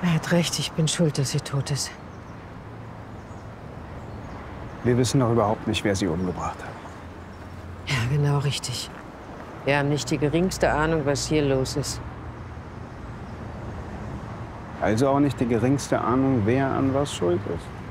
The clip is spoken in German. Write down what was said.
Er hat recht, ich bin schuld, dass sie tot ist. Wir wissen noch überhaupt nicht, wer sie umgebracht hat. Ja, genau richtig. Wir haben nicht die geringste Ahnung, was hier los ist. Also auch nicht die geringste Ahnung, wer an was schuld ist.